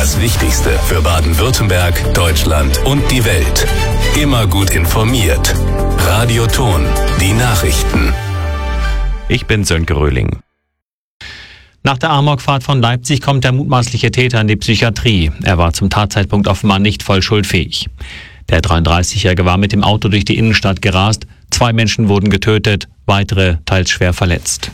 Das Wichtigste für Baden-Württemberg, Deutschland und die Welt. Immer gut informiert. Radio Ton, die Nachrichten. Ich bin Sönke Röhling. Nach der Amokfahrt von Leipzig kommt der mutmaßliche Täter in die Psychiatrie. Er war zum Tatzeitpunkt offenbar nicht voll schuldfähig. Der 33-Jährige war mit dem Auto durch die Innenstadt gerast. 2 Menschen wurden getötet, weitere teils schwer verletzt.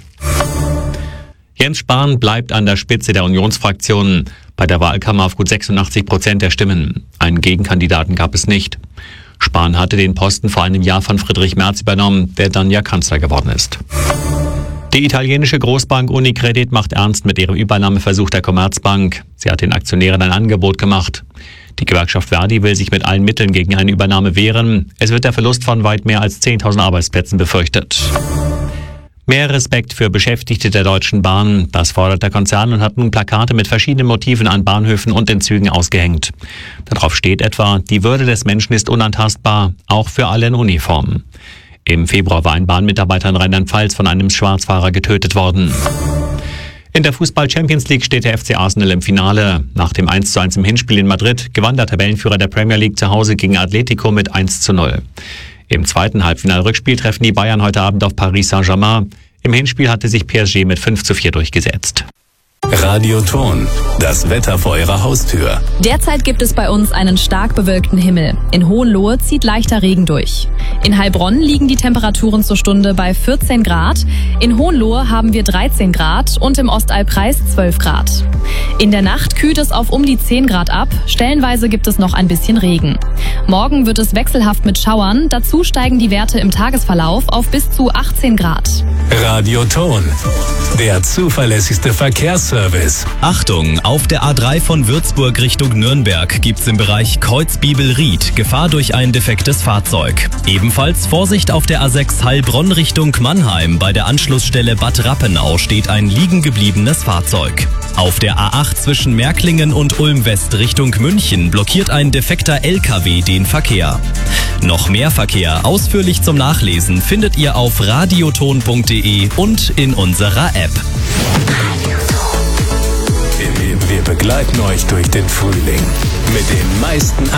Jens Spahn bleibt an der Spitze der Unionsfraktionen. Bei der Wahl kam er auf gut 86% der Stimmen. Einen Gegenkandidaten gab es nicht. Spahn hatte den Posten vor einem Jahr von Friedrich Merz übernommen, der dann ja Kanzler geworden ist. Die italienische Großbank Unicredit macht ernst mit ihrem Übernahmeversuch der Commerzbank. Sie hat den Aktionären ein Angebot gemacht. Die Gewerkschaft Verdi will sich mit allen Mitteln gegen eine Übernahme wehren. Es wird der Verlust von weit mehr als 10.000 Arbeitsplätzen befürchtet. Mehr Respekt für Beschäftigte der Deutschen Bahn. Das fordert der Konzern und hat nun Plakate mit verschiedenen Motiven an Bahnhöfen und in Zügen ausgehängt. Darauf steht etwa: Die Würde des Menschen ist unantastbar, auch für alle in Uniform. Im Februar war ein Bahnmitarbeiter in Rheinland-Pfalz von einem Schwarzfahrer getötet worden. In der Fußball-Champions League steht der FC Arsenal im Finale. Nach dem 1:1 im Hinspiel in Madrid gewann der Tabellenführer der Premier League zu Hause gegen Atletico mit 1:0. Im zweiten Halbfinal-Rückspiel treffen die Bayern heute Abend auf Paris Saint-Germain. Im Hinspiel hatte sich PSG mit 5:4 durchgesetzt. Radio Ton, das Wetter vor Ihrer Haustür. Derzeit gibt es bei uns einen stark bewölkten Himmel. In Hohenlohe zieht leichter Regen durch. In Heilbronn liegen die Temperaturen zur Stunde bei 14 Grad. In Hohenlohe haben wir 13 Grad und im Ostalbkreis 12 Grad. In der Nacht kühlt es auf um die 10 Grad ab. Stellenweise gibt es noch ein bisschen Regen. Morgen wird es wechselhaft mit Schauern. Dazu steigen die Werte im Tagesverlauf auf bis zu 18 Grad. Radio Ton, der zuverlässigste Verkehrsservice. Achtung, auf der A3 von Würzburg Richtung Nürnberg gibt's im Bereich Kreuzbiebel-Ried Gefahr durch ein defektes Fahrzeug. Ebenfalls Vorsicht auf der A6 Heilbronn Richtung Mannheim. Bei der Anschlussstelle Bad Rappenau steht ein liegen gebliebenes Fahrzeug. Auf der A8 zwischen Märklingen und Ulm-West Richtung München blockiert ein defekter LKW den Verkehr. Noch mehr Verkehr ausführlich zum Nachlesen findet ihr auf radioton.de und in unserer App. Wir begleiten euch durch den Frühling mit den meisten